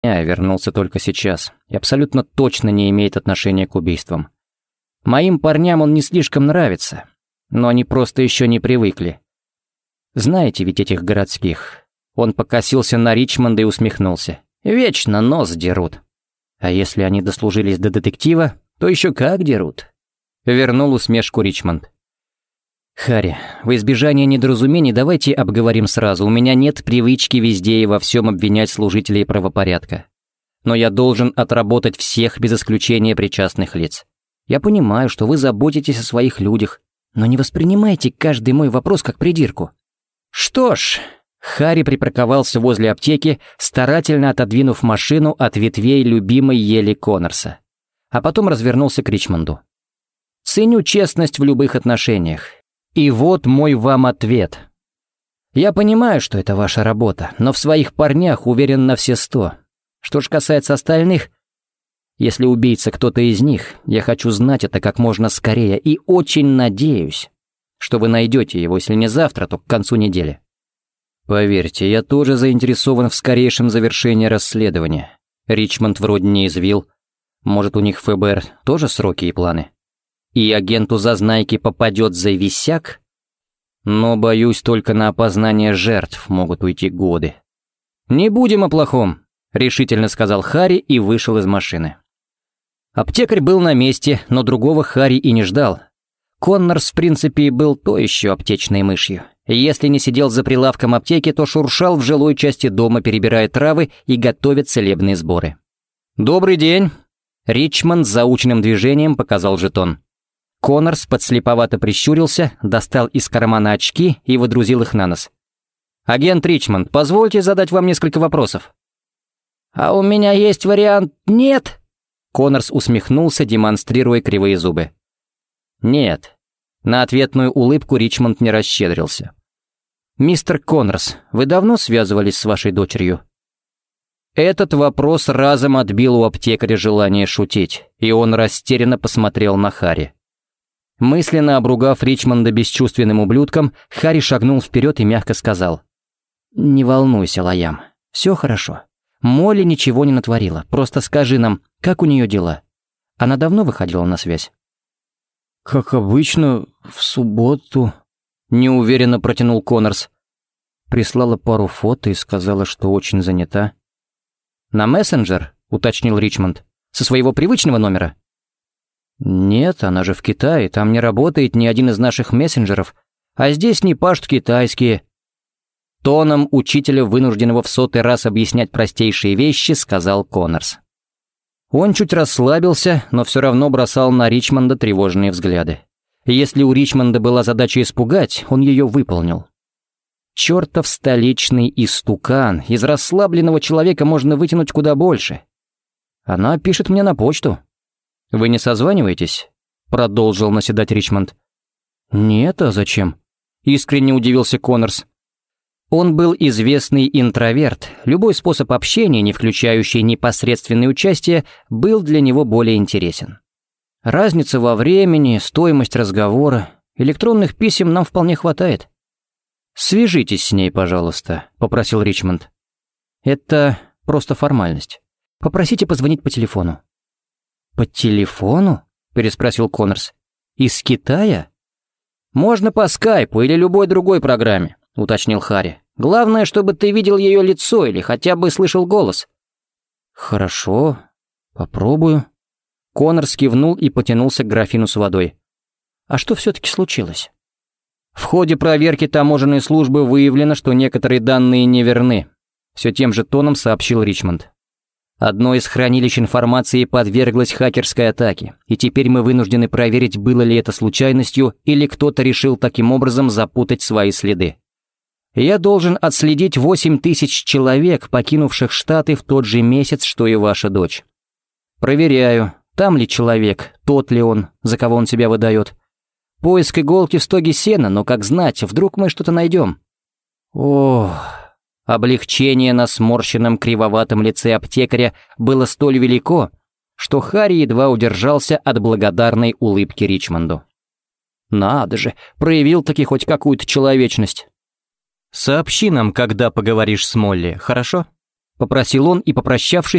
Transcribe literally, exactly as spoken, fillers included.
Я вернулся только сейчас и абсолютно точно не имеет отношения к убийствам. Моим парням он не слишком нравится, но они просто еще не привыкли. Знаете ведь этих городских? Он покосился на Ричмонда и усмехнулся. Вечно нос дерут. А если они дослужились до детектива, то еще как дерут. Вернул усмешку Ричмонд. «Харри, в избежание недоразумений давайте обговорим сразу. У меня нет привычки везде и во всем обвинять служителей правопорядка. Но я должен отработать всех без исключения причастных лиц. Я понимаю, что вы заботитесь о своих людях, но не воспринимайте каждый мой вопрос как придирку». «Что ж...» Харри припарковался возле аптеки, старательно отодвинув машину от ветвей любимой ели Коннорса. А потом развернулся к Ричмонду. «Ценю честность в любых отношениях. И вот мой вам ответ. Я понимаю, что это ваша работа, но в своих парнях уверен на все сто. Что же касается остальных, если убийца кто-то из них, я хочу знать это как можно скорее и очень надеюсь, что вы найдете его, если не завтра, то к концу недели. Поверьте, я тоже заинтересован в скорейшем завершении расследования. Ричмонд вроде не извил. Может, у них в ФБР тоже сроки и планы? И агенту Зазнайки попадет за висяк? Но, боюсь, только на опознание жертв могут уйти годы. «Не будем о плохом», — решительно сказал Харри и вышел из машины. Аптекарь был на месте, но другого Харри и не ждал. Коннорс, в принципе, был то еще аптечной мышью. Если не сидел за прилавком аптеки, то шуршал в жилой части дома, перебирая травы и готовя целебные сборы. «Добрый день!» Ричмонд заученным движением показал жетон. Коннорс подслеповато прищурился, достал из кармана очки и водрузил их на нос. «Агент Ричмонд, позвольте задать вам несколько вопросов». «А у меня есть вариант «нет»?» Коннорс усмехнулся, демонстрируя кривые зубы. «Нет». На ответную улыбку Ричмонд не расщедрился. «Мистер Коннорс, вы давно связывались с вашей дочерью?» Этот вопрос разом отбил у аптекаря желание шутить, и он растерянно посмотрел на Харри. Мысленно обругав Ричмонда бесчувственным ублюдком, Харри шагнул вперед и мягко сказал. «Не волнуйся, Лайам, все хорошо. Молли ничего не натворила, просто скажи нам, как у нее дела? Она давно выходила на связь?» «Как обычно, в субботу», — неуверенно протянул Коннорс. Прислала пару фото и сказала, что очень занята. «На мессенджер?» — уточнил Ричмонд. «Со своего привычного номера?» «Нет, она же в Китае, там не работает ни один из наших мессенджеров, а здесь не пашут китайские». Тоном учителя, вынужденного в сотый раз объяснять простейшие вещи, сказал Коннорс. Он чуть расслабился, но все равно бросал на Ричмонда тревожные взгляды. Если у Ричмонда была задача испугать, он ее выполнил. Чертов столичный истукан, из расслабленного человека можно вытянуть куда больше. Она пишет мне на почту. «Вы не созваниваетесь?» — продолжил наседать Ричмонд. «Нет, а зачем?» — искренне удивился Коннорс. Он был известный интроверт, любой способ общения, не включающий непосредственное участие, был для него более интересен. Разница во времени, стоимость разговора, электронных писем нам вполне хватает. «Свяжитесь с ней, пожалуйста», — попросил Ричмонд. «Это просто формальность. Попросите позвонить по телефону». «По телефону?» — переспросил Коннорс. «Из Китая?» «Можно по скайпу или любой другой программе», — уточнил Харри. «Главное, чтобы ты видел ее лицо или хотя бы слышал голос». «Хорошо, попробую». Коннорс кивнул и потянулся к графину с водой. «А что все-таки случилось?» «В ходе проверки таможенной службы выявлено, что некоторые данные неверны», — все тем же тоном сообщил Ричмонд. «Одно из хранилищ информации подверглось хакерской атаке, и теперь мы вынуждены проверить, было ли это случайностью или кто-то решил таким образом запутать свои следы. Я должен отследить восемь тысяч человек, покинувших Штаты в тот же месяц, что и ваша дочь. Проверяю, там ли человек, тот ли он, за кого он себя выдает. Поиск иголки в стоге сена, но как знать, вдруг мы что-то найдем». Ох, облегчение на сморщенном кривоватом лице аптекаря было столь велико, что Харри едва удержался от благодарной улыбки Ричмонду. «Надо же, проявил-таки хоть какую-то человечность». «Сообщи нам, когда поговоришь с Молли, хорошо?» — попросил он и, попрощавшись,